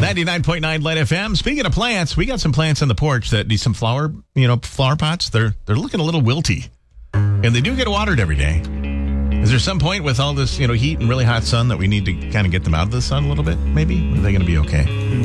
99.9 Light FM. Speaking of plants, we got some plants on the porch that need some flower pots. They're looking a little wilty. And they do get watered every day. Is there some point with all this, heat and really hot sun that we need to kind of get them out of the sun a little bit, maybe? Are they going to be okay?